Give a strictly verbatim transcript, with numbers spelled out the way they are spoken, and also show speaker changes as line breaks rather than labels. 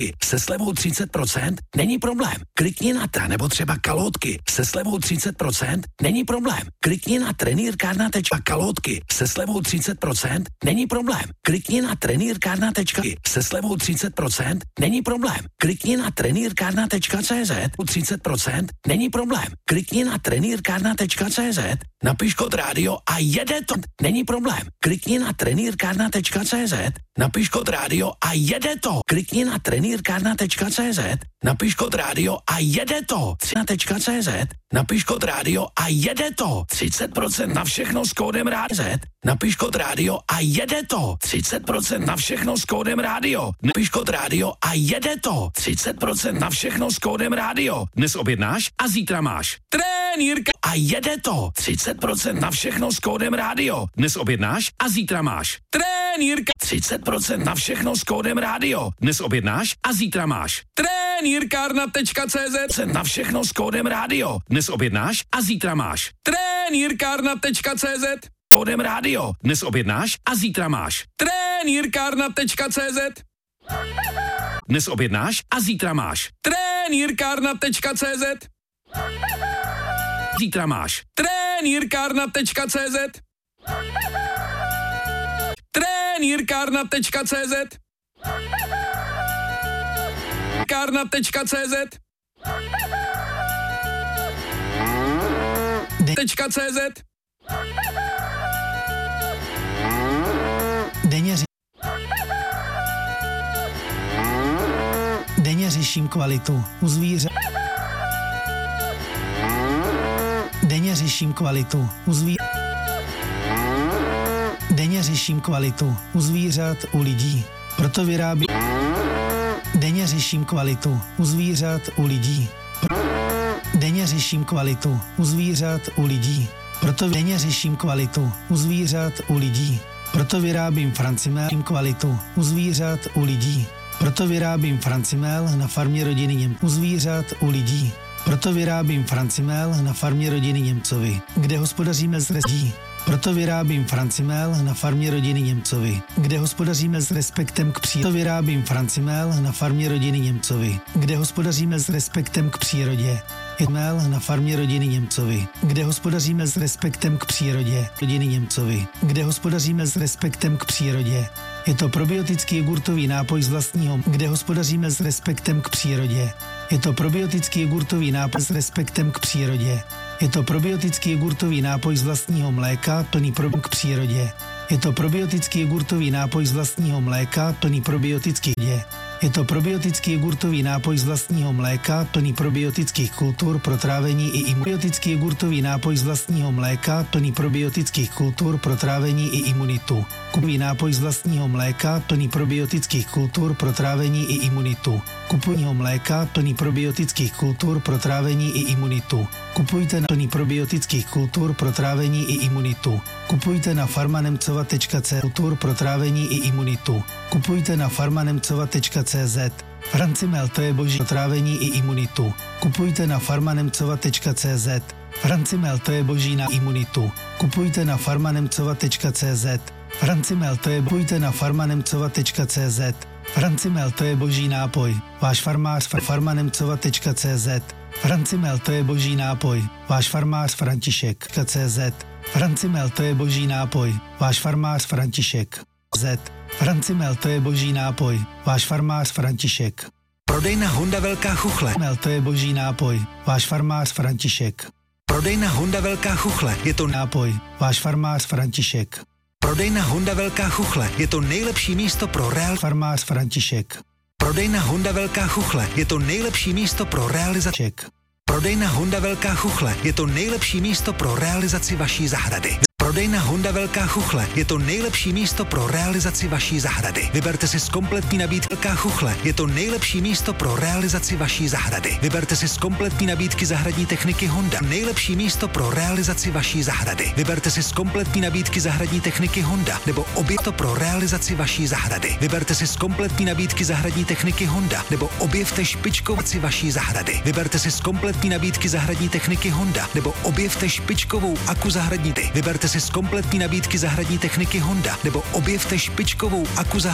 kalotky se slevou třicet procent, není problém. Klikni na ta nebo třeba kalotky se slevou třicet procent, není problém. Klikni na trenýrkárna tečka kalotky se slevou třicet procent, není problém. Klikni na trenýrkárna tečka se slevou třicet procent, není problém. Klikni na trenýrkárna tečka cé zet třicet procent, není problém. Klikni na trenýrkárna tečka cé zet, napiš kód rádio a jede to, není problém. Klikni na trenýrkárna tečka cé zet, napiš kód rádio a jede to. Klikni na trenýrkárna tečka cé zet, napiš kód rádio a jede to. Na tečka cé zet, napiš kód rádio a jede to. třicet procent na všechno s kódem rádio. Napiš kód rádio a jede to. třicet procent na všechno s kódem rádio. Napiš kód rádio a jede to. třicet procent na všechno s kódem rádio. Dnes objednáš a zítra máš. Trenýrka a jede to. třicet procent na všechno s kódem rádio. Dnes objednáš a zítra máš. Trenýrka třicet procent na všechno s kódem rádio. Dnes objednáš a zítra máš. Trenýrkárna tečka cé zet na všechno s kódem rádio. Dnes objednáš a zítra máš. Trenýrkárna tečka cé zet kódem rádio. Dnes objednáš a zítra máš. Trenýrkárna tečka cé zet. Dnes objednáš a zítra máš. Trenýrkárna tečka cé zet. Zítra máš. Trenýrkárna tečka cé zet. Trenýrkárna tečka cé zet. Trenýrkárna tečka cé zet. Tečka cé zet.
Denně, ři... Denně řeším kvalitu u zvířat. Denně řeším kvalitu u zvířat. Denně řeším kvalitu u zvířat, u lidí. Proto vyrábím. Denně řeším kvalitu u zvířat, u lidí. Denně řeším kvalitu u zvířat, u lidí. Proto denně řeším kvalitu u zvířat, u lidí. Proto vyrábím Francimel kvalitu u zvířat, u lidí. Proto vyrábím Francimel na farmě rodiny Němců u zvířat, u lidí. Proto vyrábím Francimel na farmě rodiny Němcovi, kde hospodaříme s lidí. Proto vyrábím Francimel na farmě rodiny Němcovi, kde hospodaříme s respektem k přírodě. Proto vyrábím Francimel na farmě rodiny Němcovi, kde hospodaříme s respektem k přírodě. Francimel na farmě rodiny Němcovi, kde hospodaříme s respektem k přírodě. Rodiny Němcovi, kde hospodaříme s respektem k přírodě. Je to probiotický jogurtový nápoj z vlastního, kde hospodaříme s respektem k přírodě. Je to probiotický jogurtový nápoj s respektem k přírodě. Je to probiotický jogurtový nápoj z vlastního mléka, plný probiotik k přírodě. Je to probiotický jogurtový nápoj z vlastního mléka, plný probiotických je. Je to probiotický jogurtový nápoj z vlastního mléka, plný probiotických kultur pro trávení i imunitu. Probiotický jogurtový nápoj z vlastního mléka, plný probiotických kultur pro trávení i imunitu. Kupuj nápoj z vlastního mléka, plný probiotických kultur pro trávení i imunitu. Kupujního mléka, plný probiotických kultur pro trávení i imunitu. Kupujte na plný probiotických kultur pro trávení i imunitu. Kupujte na farmanemcova tečka cé zet kultur pro trávení i imunitu. Kupujte na farmanemcova tečka cé zet. Francimel, to je boží pro trávení i imunitu. Kupujte na farmanemcova tečka cé zet. Francimel, to je boží na imunitu. Kupujte na farmanemcova tečka cé zet. Francimel, to je kupujte na farmanemcova tečka cé zet. Francimel, to je boží nápoj. Váš farmář farmanemcova tečka cé zet. Francimel, to je boží nápoj. Váš farmář František tečka cé zet. Francimel, to je boží nápoj. Váš farmář František. Z. Francimel, to je boží nápoj. Váš farmář František.
Prodejna Honda Velká Chuchle.
Francimel, to je boží nápoj. Váš farmář František.
Prodejna Honda Velká Chuchle. Je to
nápoj. Váš farmář František.
Prodejna Honda Velká Chuchle. Je to nejlepší místo pro real...
Farmář František.
Prodejna Honda Velká Chuchle. Je to nejlepší místo pro realizaci... Prodejna Honda Velká Chuchle. Je to nejlepší místo pro realizaci vaší zahrady. Prodejna Honda Velká Chuchle. Je to nejlepší místo pro realizaci vaší zahrady. Vyberte si z kompletní nabídky Velká Chuchle. Je to nejlepší místo pro realizaci vaší zahrady. Vyberte si z kompletní nabídky zahradní techniky Honda. Nejlepší místo pro realizaci vaší zahrady. Vyberte si z kompletní nabídky zahradní techniky Honda nebo obě to pro realizaci vaší zahrady. Vyberte si z kompletní nabídky zahradní techniky Honda nebo objevte špičkovaci vaší zahrady. Vyberte si z kompletní nabídky zahradní techniky Honda nebo objevte špičkovou aku zahradní. Vyberte si z kompletní nabídky zahradní techniky Honda nebo objevte špičkovou aku zahradní